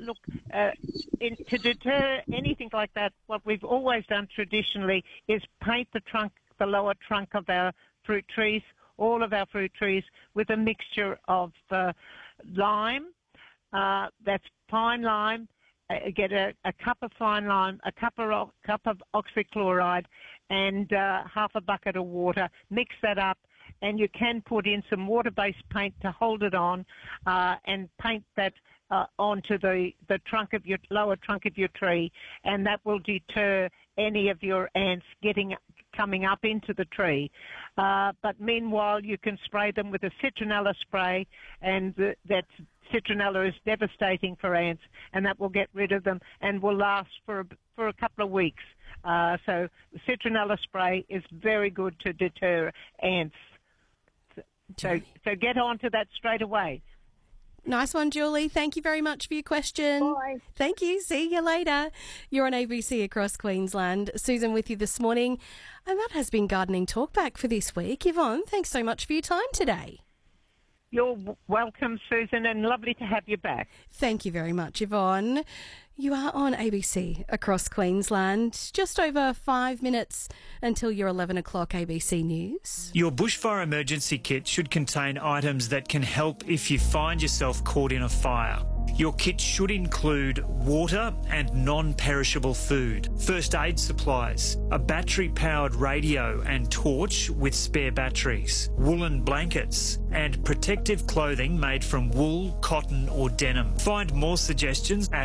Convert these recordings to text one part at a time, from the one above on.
Look, to deter anything like that, what we've always done traditionally is paint the lower trunk of our fruit trees, all of our fruit trees, with a mixture of lime, that's fine lime. Get a cup of fine lime, a cup of oxychloride, and half a bucket of water. Mix that up, and you can put in some water-based paint to hold it on, and paint that onto the lower trunk of your tree, and that will deter any of your ants coming up into the tree. But meanwhile, you can spray them with a citronella spray, and that citronella is devastating for ants, and that will get rid of them and will last for a couple of weeks. So citronella spray is very good to deter ants. So get on to that straight away. Nice one, Julie. Thank you very much for your question. Bye. Thank you. See you later. You're on ABC across Queensland. Susan with you this morning. And that has been Gardening Talkback for this week. Yvonne, thanks so much for your time today. You're welcome, Susan, and lovely to have you back. Thank you very much, Yvonne. You are on ABC across Queensland. Just over 5 minutes until your 11 o'clock ABC News. Your bushfire emergency kit should contain items that can help if you find yourself caught in a fire. Your kit should include water and non-perishable food, first aid supplies, a battery-powered radio and torch with spare batteries, woolen blankets, and protective clothing made from wool, cotton or denim. Find more suggestions at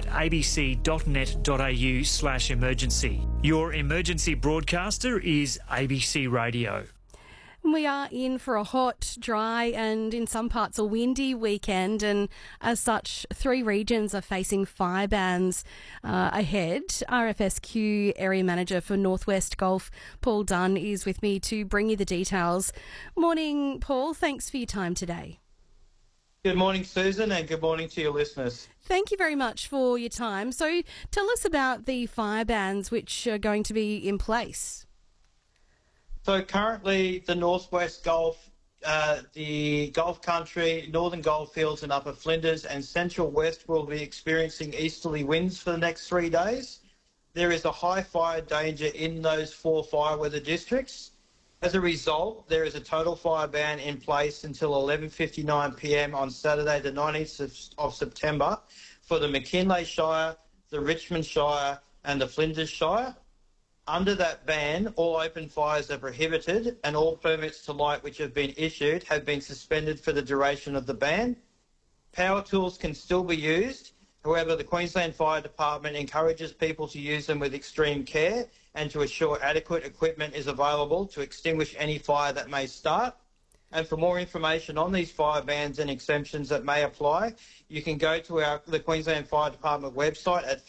abc.net.au/emergency. Your emergency broadcaster is ABC Radio. We are in for a hot, dry and in some parts a windy weekend, and as such 3 regions are facing fire bans ahead. RFSQ Area Manager for Northwest Gulf, Paul Dunn, is with me to bring you the details. Morning, Paul. Thanks for your time today. Good morning, Susan, and good morning to your listeners. Thank you very much for your time. So tell us about the fire bans which are going to be in place. So currently the Northwest Gulf, the Gulf Country, Northern Goldfields and Upper Flinders and Central West will be experiencing easterly winds for the next 3 days. There is a high fire danger in those 4 fire weather districts. As a result, there is a total fire ban in place until 11:59pm on Saturday the 19th of September for the McKinley Shire, the Richmond Shire and the Flinders Shire. Under that ban, all open fires are prohibited and all permits to light which have been issued have been suspended for the duration of the ban. Power tools can still be used. However, the Queensland Fire Department encourages people to use them with extreme care and to ensure adequate equipment is available to extinguish any fire that may start. And for more information on these fire bans and exemptions that may apply, you can go to the Queensland Fire Department website at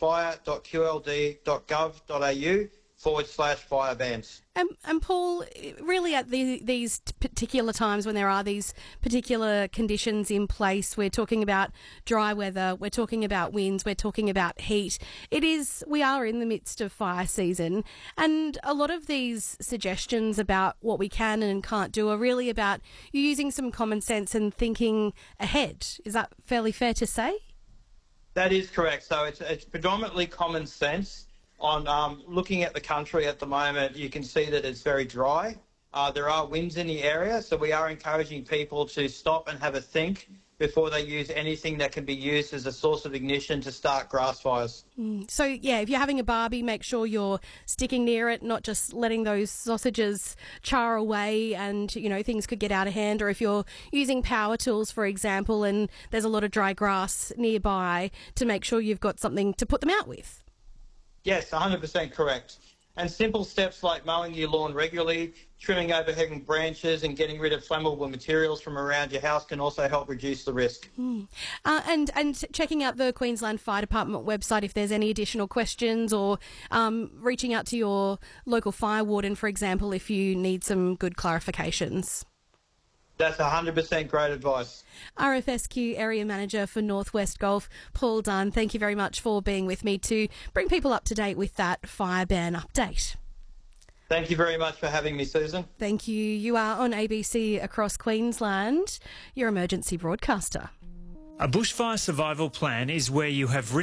fire.qld.gov.au/fire bans. And Paul, really at these particular times when there are these particular conditions in place, we're talking about dry weather, we're talking about winds, we're talking about heat. We are in the midst of fire season, and a lot of these suggestions about what we can and can't do are really about you using some common sense and thinking ahead. Is that fairly fair to say? That is correct. So it's predominantly common sense. On looking at the country at the moment, you can see that it's very dry. There are winds in the area, so we are encouraging people to stop and have a think before they use anything that can be used as a source of ignition to start grass fires. So, yeah, if you're having a barbie, make sure you're sticking near it, not just letting those sausages char away and, things could get out of hand. Or if you're using power tools, for example, and there's a lot of dry grass nearby, to make sure you've got something to put them out with. Yes, 100% correct. And simple steps like mowing your lawn regularly, trimming overhanging branches and getting rid of flammable materials from around your house can also help reduce the risk. And checking out the Queensland Fire Department website if there's any additional questions, or reaching out to your local fire warden, for example, if you need some good clarifications. That's 100% great advice. RFSQ Area Manager for Northwest Gulf, Paul Dunn, thank you very much for being with me to bring people up to date with that fire ban update. Thank you very much for having me, Susan. Thank you. You are on ABC across Queensland, your emergency broadcaster. A bushfire survival plan is where you have written